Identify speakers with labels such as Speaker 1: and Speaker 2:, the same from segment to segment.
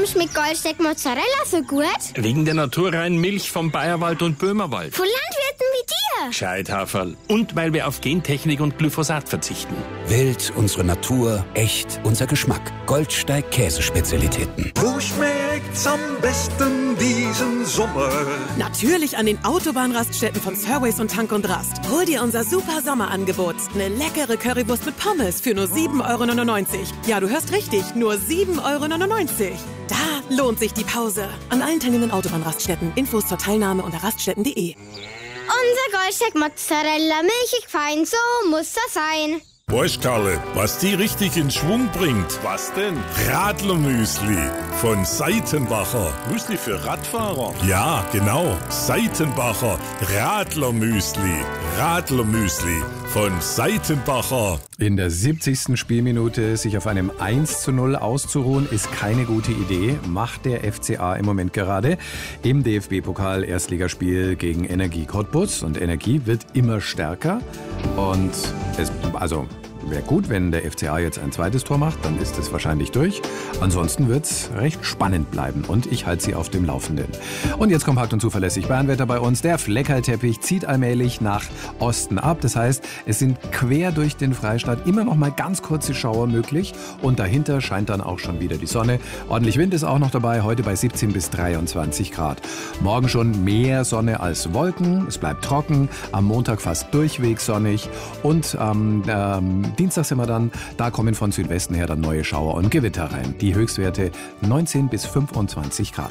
Speaker 1: Warum schmeckt Goldsteak Mozzarella so gut?
Speaker 2: Wegen der naturreinen Milch vom Bayerwald und Böhmerwald.
Speaker 1: Von Landwirten wie dir.
Speaker 2: Gescheithaferl. Und weil wir auf Gentechnik und Glyphosat verzichten.
Speaker 3: Wild, unsere Natur, echt, unser Geschmack. Goldsteig Käsespezialitäten.
Speaker 4: Wo schmeckt's am besten diesen Sommer?
Speaker 5: Natürlich an den Autobahnraststätten von Surways und Tank und Rast. Hol dir unser super Sommerangebot. Eine leckere Currywurst mit Pommes für nur 7,99 €. Ja, du hörst richtig, nur 7,99 €. Da lohnt sich die Pause. An allen teilnehmenden Autobahnraststätten. Infos zur Teilnahme unter raststätten.de.
Speaker 1: Unser Goldsteak Mozzarella, milchig fein, so muss das sein.
Speaker 6: Weißt, Karle, was die richtig in Schwung bringt?
Speaker 4: Was denn?
Speaker 6: Radlermüsli von Seitenbacher.
Speaker 4: Müsli für Radfahrer?
Speaker 6: Ja, genau. Seitenbacher Radlermüsli. Radlermüsli von Seitenbacher.
Speaker 7: In der 70. Spielminute sich auf einem 1:0 auszuruhen, ist keine gute Idee, macht der FCA im Moment gerade im DFB-Pokal Erstligaspiel gegen Energie Cottbus. Und Energie wird immer stärker und wäre gut, wenn der FCA jetzt ein zweites Tor macht, dann ist es wahrscheinlich durch. Ansonsten wird es recht spannend bleiben und ich halte Sie auf dem Laufenden. Und jetzt kompakt und zuverlässig Bayernwetter bei uns. Der Fleckerlteppich zieht allmählich nach Osten ab. Das heißt, es sind quer durch den Freistaat immer noch mal ganz kurze Schauer möglich und dahinter scheint dann auch schon wieder die Sonne. Ordentlich Wind ist auch noch dabei, heute bei 17 bis 23 Grad. Morgen schon mehr Sonne als Wolken, es bleibt trocken, am Montag fast durchweg sonnig und Dienstag sind wir dann, da kommen von Südwesten her dann neue Schauer und Gewitter rein. Die Höchstwerte 19 bis 25 Grad.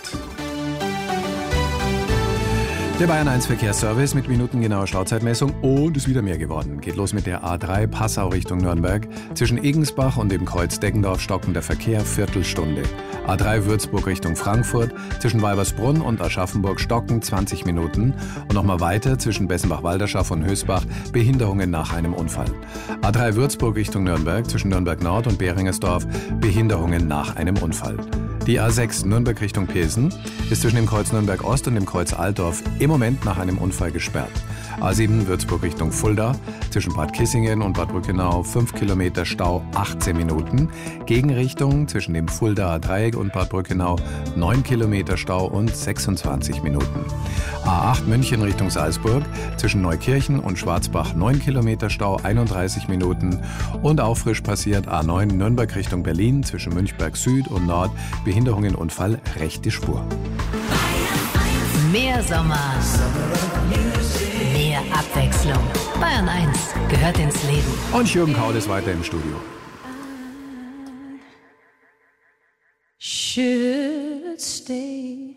Speaker 7: Der Bayern 1 Verkehrsservice mit minutengenauer Stauzeitmessung und ist wieder mehr geworden. Geht los mit der A3 Passau Richtung Nürnberg. Zwischen Egensbach und dem Kreuz Deggendorf stockender Verkehr Viertelstunde. A3 Würzburg Richtung Frankfurt. Zwischen Weibersbrunn und Aschaffenburg stocken 20 Minuten. Und nochmal weiter zwischen Bessenbach-Walderschaft und Hösbach Behinderungen nach einem Unfall. A3 Würzburg Richtung Nürnberg. Zwischen Nürnberg Nord und Behringersdorf Behinderungen nach einem Unfall. Die A6 Nürnberg Richtung Pilsen ist zwischen dem Kreuz Nürnberg Ost und dem Kreuz Altdorf im Moment nach einem Unfall gesperrt. A7 Würzburg Richtung Fulda, zwischen Bad Kissingen und Bad Brückenau 5 Kilometer Stau, 18 Minuten. Gegenrichtung zwischen dem Fuldaer Dreieck und Bad Brückenau 9 Kilometer Stau und 26 Minuten. A8 München Richtung Salzburg, zwischen Neukirchen und Schwarzbach 9 Kilometer Stau, 31 Minuten. Und auch frisch passiert A9 Nürnberg Richtung Berlin, zwischen Münchberg Süd und Nord, Behinderungen, Unfall, rechte Spur.
Speaker 8: Mehr Sommer, mehr Abwechslung. Bayern 1 gehört ins Leben.
Speaker 7: Und Jürgen Kaul ist weiter im Studio.
Speaker 9: Should stay.